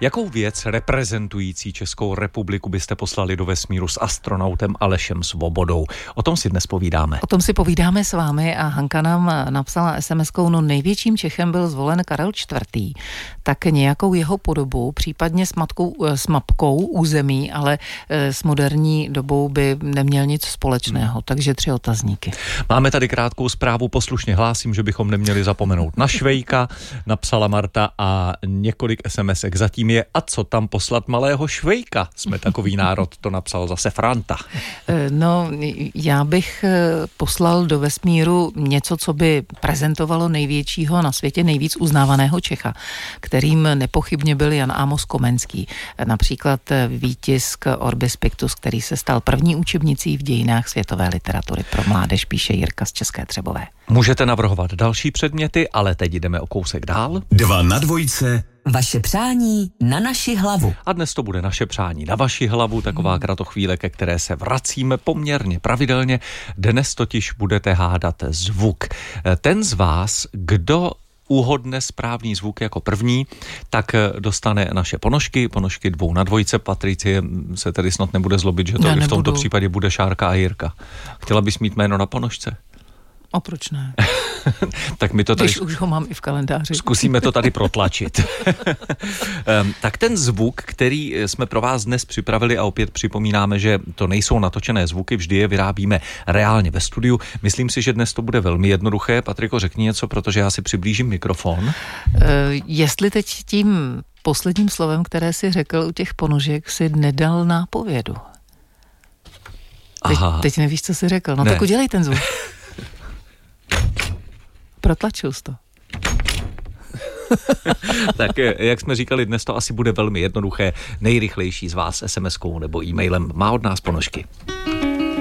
Jakou věc reprezentující Českou republiku byste poslali do vesmíru s astronautem Alešem Svobodou? O tom si dnes povídáme. O tom si povídáme s vámi a Hanka nám napsala SMS-kou, no největším Čechem byl zvolen Karel IV. Tak nějakou jeho podobu, případně s mapkou území, ale s moderní dobou by neměl nic společného. Takže 3 otazníky. Máme tady krátkou zprávu, poslušně hlásím, že bychom neměli zapomenout na Švejka, napsala Marta a několik SMS-ek zatím je, a co tam poslat malého Švejka? Jsme takový národ, to napsal zase Franta. No, já bych poslal do vesmíru něco, co by prezentovalo největšího na světě, nejvíc uznávaného Čecha, kterým nepochybně byl Jan Amos Komenský. Například výtisk Orbis Pictus, který se stal první učebnicí v dějinách světové literatury pro mládež, píše Jirka z České Třebové. Můžete navrhovat další předměty, ale teď jdeme o kousek dál. 2 na 2. Vaše přání na naši hlavu. A dnes to bude naše přání na vaši hlavu, taková kratochvíle, ke které se vracíme poměrně pravidelně. Dnes totiž budete hádat zvuk. Ten z vás, kdo uhodne správný zvuk jako první, tak dostane naše ponožky 2 na 2. Patricie se tedy snad nebude zlobit, že to v tomto případě bude Šárka a Jirka. Chtěla bys mít jméno na ponožce? A proč ne? Tak my to tady... Když už ho mám i v kalendáři. Zkusíme to tady protlačit. Tak ten zvuk, který jsme pro vás dnes připravili, a opět připomínáme, že to nejsou natočené zvuky, vždy je vyrábíme reálně ve studiu. Myslím si, že dnes to bude velmi jednoduché. Patriko, řekni něco, protože já si přiblížím mikrofon. Jestli teď tím posledním slovem, které si řekl u těch ponožek, si nedal nápovědu. Teď nevíš, co jsi řekl. No ne. Tak udělej ten zvuk. Protlačil jsi to. Tak jak jsme říkali, dnes to asi bude velmi jednoduché. Nejrychlejší z vás SMS-kou nebo e-mailem má od nás ponožky.